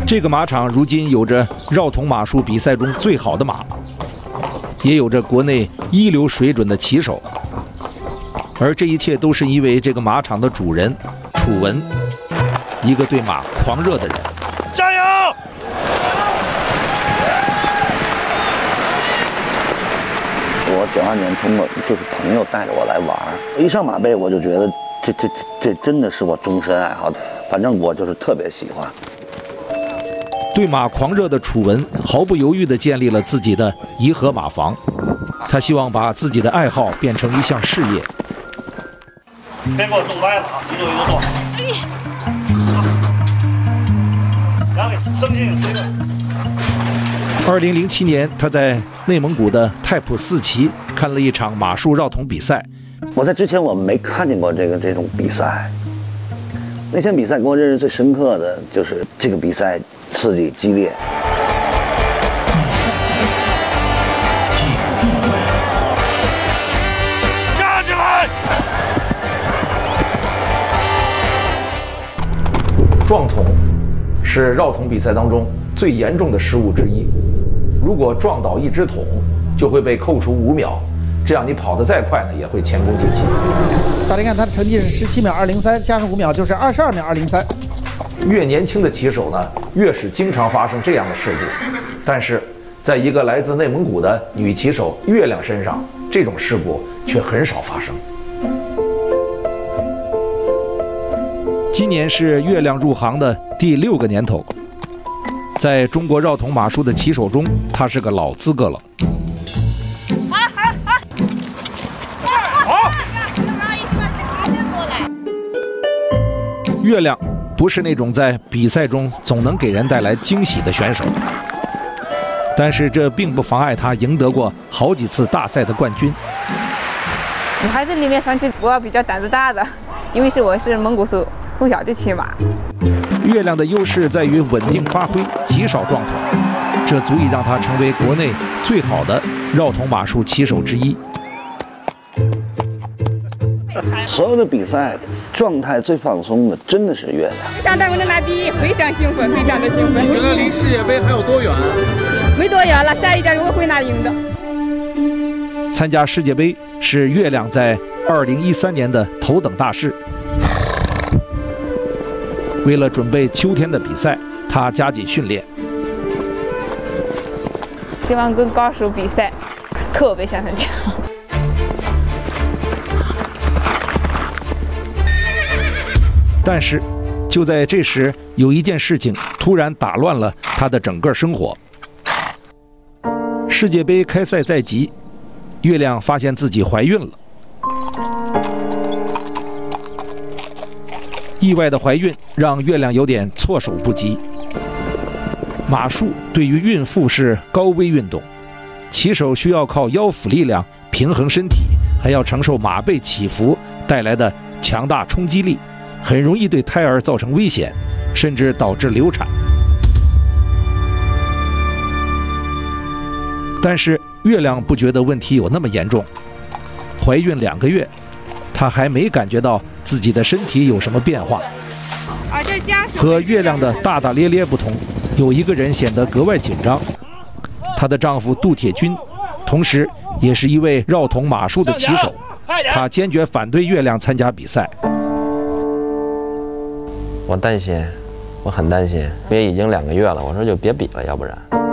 这个马场如今有着绕桶马术比赛中最好的马，也有着国内一流水准的骑手，而这一切都是因为这个马场的主人楚文，一个对马狂热的人。 加油！ 我92年就是朋友带着我来玩，一上马背我就觉得这真的是我终身爱好，反正我就是特别喜欢。 对马狂热的楚文毫不犹豫地建立了自己的颐和马房，他希望把自己的爱好变成一项事业。 别给我弄歪了啊！一动动。然后给升进去推了。 2007年，他在内蒙古的太仆寺旗看了一场马术绕桶比赛。 我在之前我没看见过这种比赛。那天比赛给我认识最深刻的就是这个比赛刺激激烈。 站起来！ 撞桶是绕桶比赛当中最严重的失误之一。如果撞倒一只桶，就会被扣除5秒，这样你跑得再快呢，也会前功尽弃。 大家看他的成绩是17秒203，加上5秒就是22秒203。 越年轻的骑手呢，越是经常发生这样的事故。但是，在一个来自内蒙古的女骑手月亮身上，这种事故却很少发生。今年是月亮入行的第6个年头，在中国绕桶马术的骑手中，他是个老资格了。月亮不是那种在比赛中总能给人带来惊喜的选手，但是这并不妨碍他赢得过好几次大赛的冠军。 女孩子里面算起我比较胆子大的，因为我是蒙古族，从小就骑马。 月亮的优势在于稳定发挥，极少撞桶，这足以让他成为国内最好的绕桶马术骑手之一。 所有的比赛状态最放松的真的是月亮。 想在我能拿第一，非常兴奋，非常的兴奋。 你觉得离世界杯还有多远？ 没多远了，下一站我会拿赢的。 参加世界杯是月亮在2013年的头等大事。为了准备秋天的比赛，他加紧训练。 希望跟高手比赛，特别想参加。 但是，就在这时，有一件事情突然打乱了他的整个生活。世界杯开赛在即，月亮发现自己怀孕了。意外的怀孕让月亮有点措手不及。马术对于孕妇是高危运动，骑手需要靠腰腹力量平衡身体，还要承受马背起伏带来的强大冲击力，很容易对胎儿造成危险，甚至导致流产。但是月亮不觉得问题有那么严重，怀孕2个月，她还没感觉到自己的身体有什么变化。和月亮的大大咧咧不同，有一个人显得格外紧张，她的丈夫杜铁军，同时也是一位绕桶马术的骑手，他坚决反对月亮参加比赛。 我担心，我很担心，因为已经2个月了，我说就别比了，要不然。